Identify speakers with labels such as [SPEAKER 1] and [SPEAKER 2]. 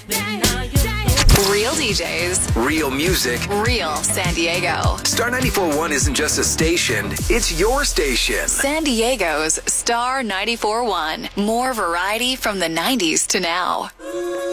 [SPEAKER 1] Real DJs,
[SPEAKER 2] Real music.
[SPEAKER 1] real San Diego.
[SPEAKER 2] Star 94.1 isn't just a station, it's your station.
[SPEAKER 1] San Diego's Star 94.1. More variety from the 90s to now.